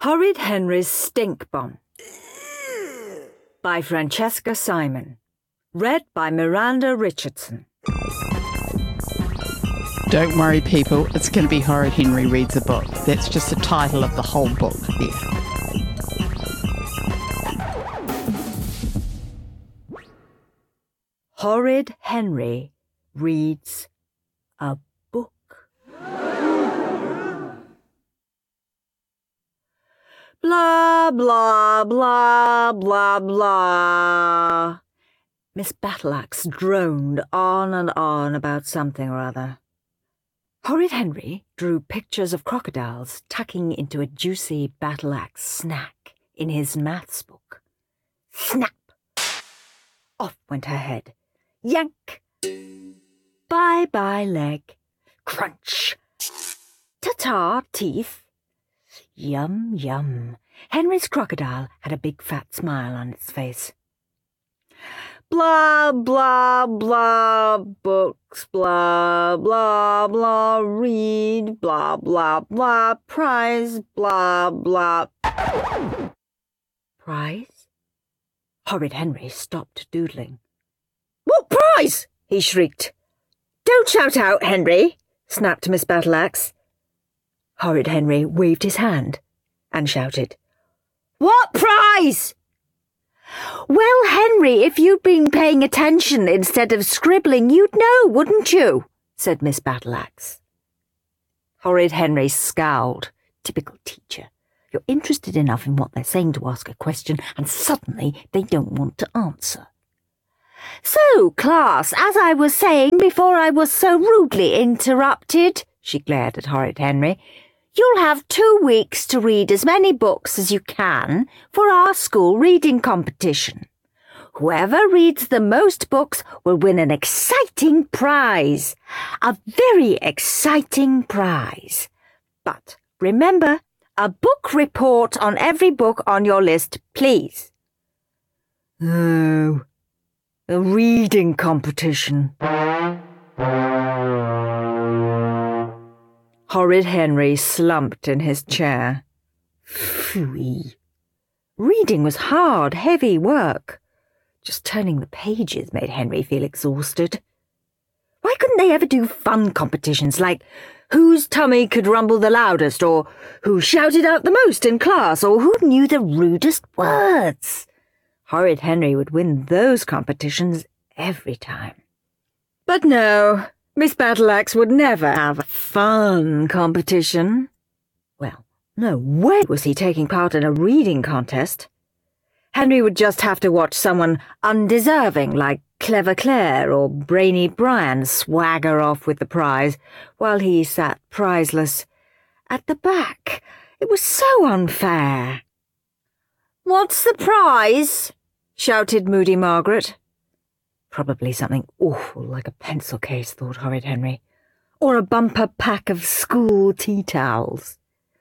Horrid Henry's Stink Bomb by Francesca Simon. Read by Miranda Richardson. Don't worry, people. It's going to be Horrid Henry Reads a Book. That's just the title of the whole book there. Horrid Henry Reads a Book. Blah, blah, blah, blah, blah. Miss Battleaxe droned on and on about something or other. Horrid Henry drew pictures of crocodiles tucking into a juicy Battleaxe snack in his maths book. Snap! Off went her head. Yank! Bye-bye leg. Crunch! Ta-ta teeth. Yum, yum. Henry's crocodile had a big fat smile on its face. Blah, blah, blah, books, blah, blah, blah, read, blah, blah, blah, prize, blah, blah. Prize? Horrid Henry stopped doodling. What prize? He shrieked. Don't shout out, Henry, snapped Miss Battleaxe. Horrid Henry waved his hand and shouted, What prize? Well, Henry, if you'd been paying attention instead of scribbling, you'd know, wouldn't you? Said Miss Battleaxe. Horrid Henry scowled. Typical teacher. You're interested enough in what they're saying to ask a question, and suddenly they don't want to answer. So, class, as I was saying before I was so rudely interrupted, she glared at Horrid Henry, you'll have 2 weeks to read as many books as you can for our school reading competition. Whoever reads the most books will win an exciting prize. A very exciting prize. But remember, a book report on every book on your list, please. Oh, a reading competition. Horrid Henry slumped in his chair. Phooey. Reading was hard, heavy work. Just turning the pages made Henry feel exhausted. Why couldn't they ever do fun competitions like whose tummy could rumble the loudest, or who shouted out the most in class, or who knew the rudest words? Horrid Henry would win those competitions every time. But no. Miss Battleaxe would never have a fun competition. Well, no way was he taking part in a reading contest. Henry would just have to watch someone undeserving like Clever Claire or Brainy Brian swagger off with the prize while he sat prizeless at the back. It was so unfair. What's the prize? Shouted Moody Margaret. Probably something awful like a pencil case, thought Horrid Henry, or a bumper pack of school tea towels.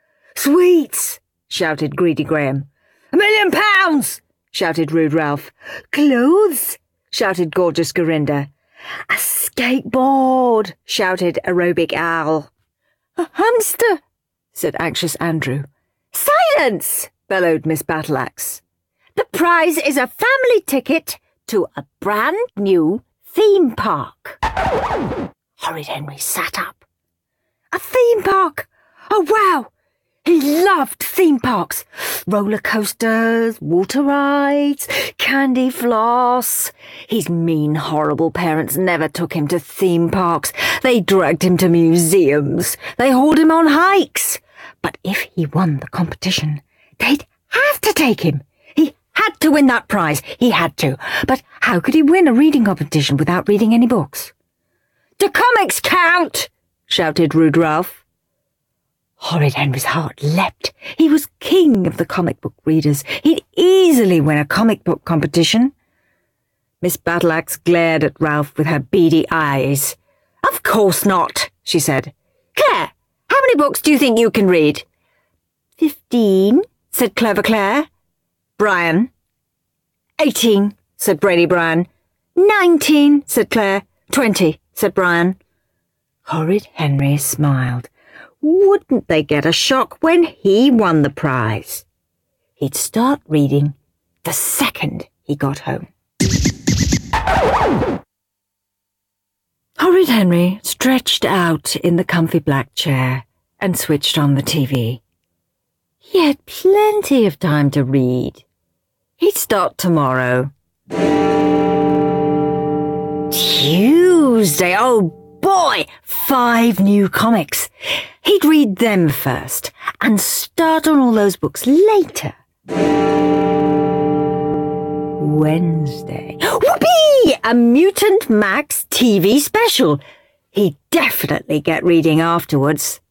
Sweets! Shouted Greedy Graham. £1,000,000! Shouted Rude Ralph. Clothes! Shouted Gorgeous Gorinda. A skateboard! Shouted Aerobic Owl. A hamster! Said Anxious Andrew. Silence! Bellowed Miss Battleaxe. The prize is a family ticket to a brand new theme park. Horrid Henry sat up. A theme park! Oh, wow! He loved theme parks. Roller coasters, water rides, candy floss. His mean, horrible parents never took him to theme parks. They dragged him to museums. They hauled him on hikes. But if he won the competition, they'd have to take him. He had to win that prize. He had to. But how could he win a reading competition without reading any books? Do comics count? Shouted Rude Ralph. Horrid Henry's heart leapt. He was king of the comic book readers. He'd easily win a comic book competition. Miss Battleaxe glared at Ralph with her beady eyes. Of course not, she said. Claire, how many books do you think you can read? 15, said Clever Claire. Brian. 18, said Brainy Brian. 19, said Claire. 20, said Brian. Horrid Henry smiled. wouldn't they get a shock when he won the prize? He'd start reading the second he got home. Horrid Henry stretched out in the comfy black chair and switched on the TV. He had plenty of time to read. He'd start tomorrow. Tuesday, oh boy, 5 new comics. He'd read them first and start on all those books later. Wednesday. Whoopee! A Mutant Max TV special. He'd definitely get reading afterwards.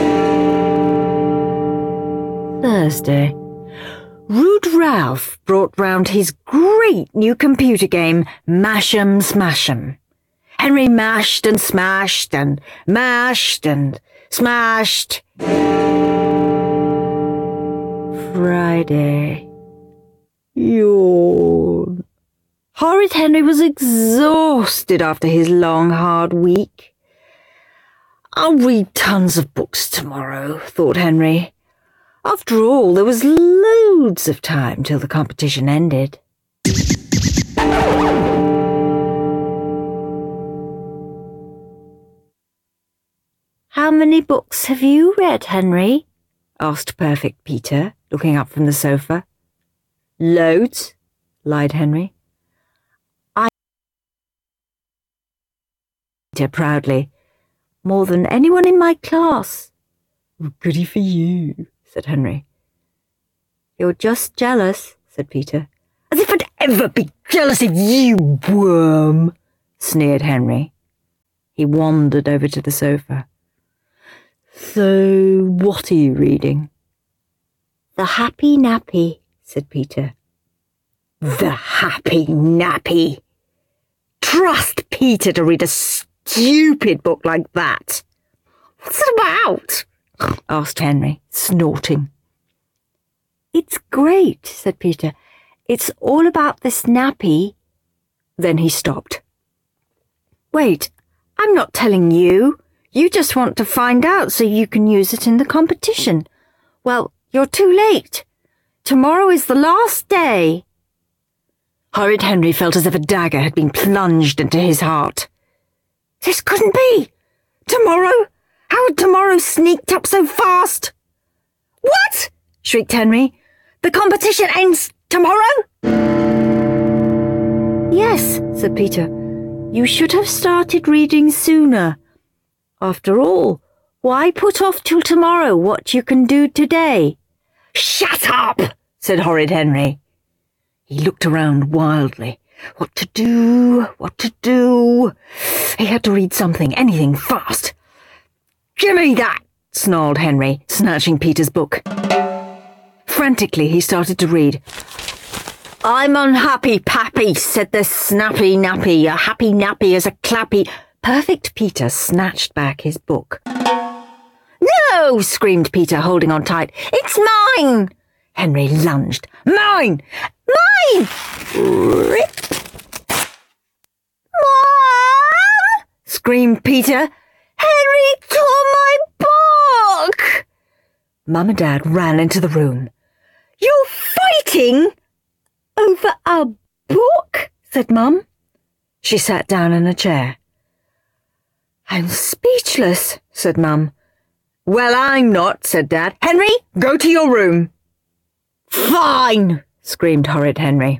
Thursday. Rude Ralph brought round his great new computer game, Mash'em Smash'em. Henry mashed and smashed and mashed and smashed. Friday. Yawn. Horrid Henry was exhausted after his long, hard week. I'll read tons of books tomorrow, thought Henry. After all, there was loads of time till the competition ended. How many books have you read, Henry? Asked Perfect Peter, looking up from the sofa. Loads, lied Henry. Peter proudly. More than anyone in my class. Goody for you, said Henry. You're just jealous, said Peter. As if I'd ever be jealous of you, worm, sneered Henry. He wandered over to the sofa. So, what are you reading? The Happy Nappy, said Peter. The Happy Nappy. Trust Peter to read a stupid book like that. What's it about? Asked Henry, snorting. It's great, said Peter. It's all about this nappy. Then he stopped. Wait, I'm not telling you. You just want to find out so you can use it in the competition. Well, you're too late. Tomorrow is the last day. Horrid Henry felt as if a dagger had been plunged into his heart. This couldn't be. Tomorrow? How had tomorrow sneaked up so fast? What? Shrieked Henry. The competition ends tomorrow? Yes, said Peter. You should have started reading sooner. After all, why put off till tomorrow what you can do today? Shut up, said Horrid Henry. He looked around wildly. What to do? What to do? He had to read something, anything, fast. Give me that, snarled Henry, snatching Peter's book. Frantically, he started to read. I'm unhappy, Pappy, said the snappy nappy. A happy nappy is a clappy. Perfect Peter snatched back his book. No, screamed Peter, holding on tight. It's mine! Henry lunged. Mine! Mine! Rip! Mom! Screamed Peter. Henry tore my book! Mum and Dad ran into the room. You're fighting over a book? Said Mum. She sat down in a chair. I'm speechless, said Mum. Well, I'm not, said Dad. Henry, go to your room. Fine, screamed Horrid Henry.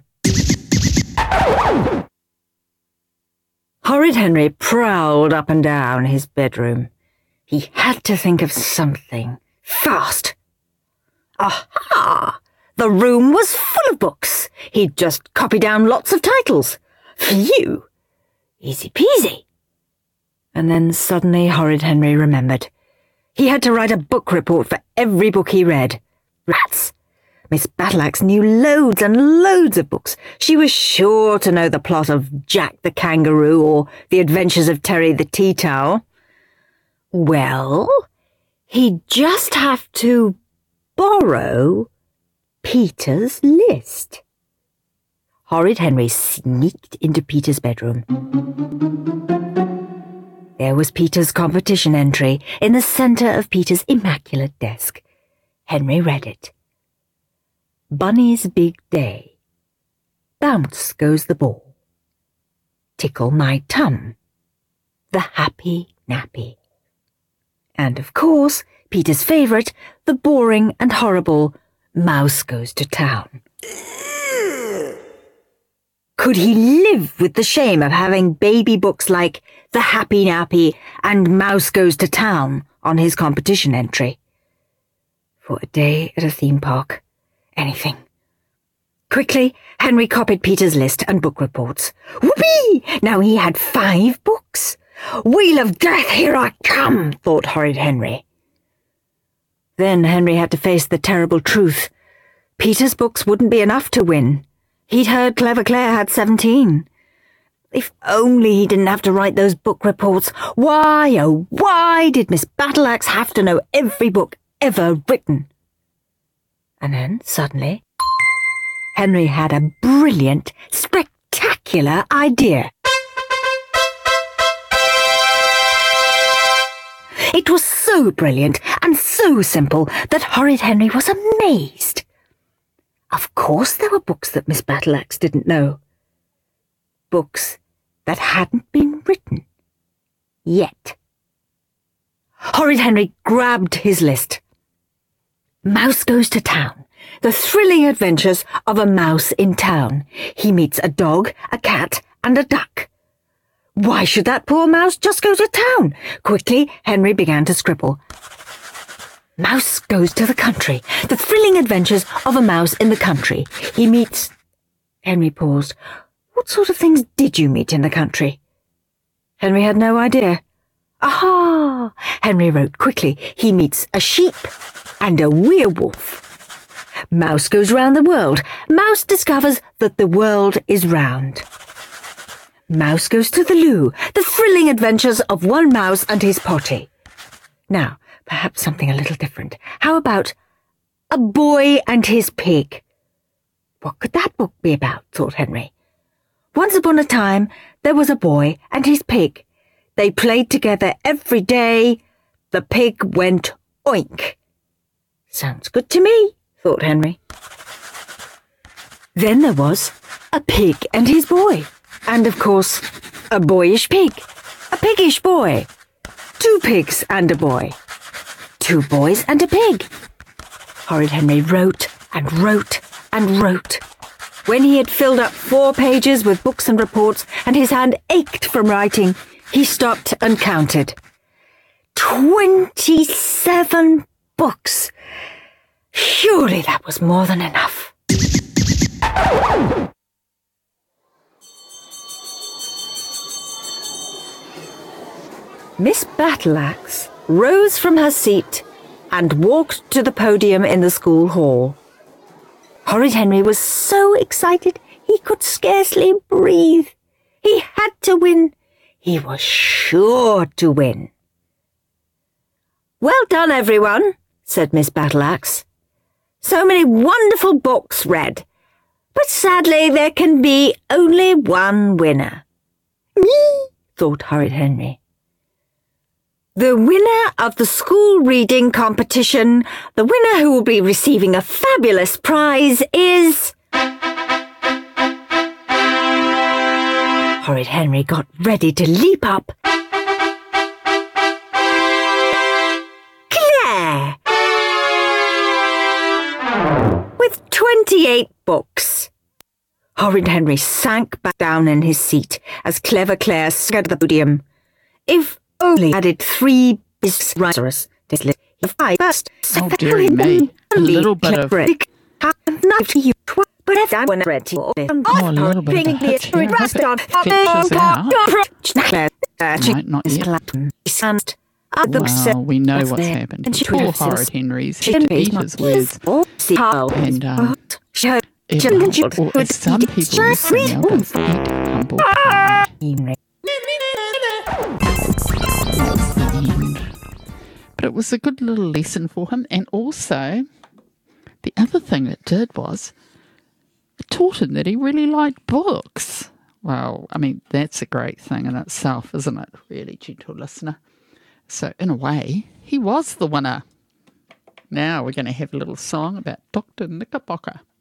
Horrid Henry prowled up and down his bedroom. He had to think of something. Fast. Aha! The room was full of books. He'd just copy down lots of titles. Phew! Easy peasy. And then suddenly Horrid Henry remembered. He had to write a book report for every book he read. Rats! Miss Battleaxe knew loads and loads of books. She was sure to know the plot of Jack the Kangaroo or The Adventures of Terry the Tea Towel. Well, he'd just have to borrow Peter's list. Horrid Henry sneaked into Peter's bedroom. There was Peter's competition entry in the centre of Peter's immaculate desk. Henry read it. Bunny's big day. Bounce goes the ball. Tickle my tum. The happy nappy. And of course, Peter's favourite, the boring and horrible Mouse Goes to Town. Could he live with the shame of having baby books like The Happy Nappy and Mouse Goes to Town on his competition entry? For a day at a theme park, anything. Quickly, Henry copied Peter's list and book reports. Whoopee! Now he had 5 books. Wheel of Death, here I come, thought horrid Henry. Then Henry had to face the terrible truth. Peter's books wouldn't be enough to win. He'd heard Clever Claire had 17. If only he didn't have to write those book reports. Why, oh why did Miss Battleaxe have to know every book ever written? And then, suddenly, Henry had a brilliant, spectacular idea. It was so brilliant and so simple that horrid Henry was amazed. Of course there were books that Miss Battleaxe didn't know. Books that hadn't been written. Yet. Horrid Henry grabbed his list. Mouse Goes to Town. The thrilling adventures of a mouse in town. He meets a dog, a cat, and a duck. Why should that poor mouse just go to town? Quickly, Henry began to scribble. Mouse Goes to the Country. The thrilling adventures of a mouse in the country. He meets... Henry paused. What sort of things did you meet in the country? Henry had no idea. Aha! Henry wrote quickly. He meets a sheep and a werewolf. Mouse goes round the world. Mouse discovers that the world is round. Mouse Goes to the Loo. The thrilling adventures of one mouse and his potty. Now, perhaps something a little different. How about A Boy and His Pig? What could that book be about, thought Henry. Once upon a time, there was a boy and his pig. They played together every day. The pig went oink. Sounds good to me, thought Henry. Then there was A Pig and His Boy. And, of course, a boyish pig. A piggish boy. 2 pigs and a boy. 2 boys and a pig. Horrid Henry wrote and wrote and wrote. When he had filled up 4 pages with books and reports and his hand ached from writing, he stopped and counted. 27 books. Surely that was more than enough. Miss Battleaxe rose from her seat and walked to the podium in the school hall. Horrid Henry was so excited he could scarcely breathe. He had to win. He was sure to win. Well done, everyone, said Miss Battleaxe. So many wonderful books read, but sadly there can be only one winner. Me, thought horrid Henry. The winner of the school reading competition, the winner who will be receiving a fabulous prize is... Horrid Henry got ready to leap up. Claire! With 28 books. Horrid Henry sank back down in his seat as Clever Claire scattered the podium. If only added 3 writers to his list. Oh, dearie me. A little bit of... Oh, a little bit of No, not yet. Well, we know what's happened. Poor horrid Henry's hit Peter's words. And, or as some people used to know, they'll eat humble pie. But it was a good little lesson for him, and also the other thing it did was it taught him that he really liked books. Well, I mean, that's a great thing in itself, isn't it, really, gentle listener? So, in a way, he was the winner. Now we're going to have a little song about Dr. Knickerbocker.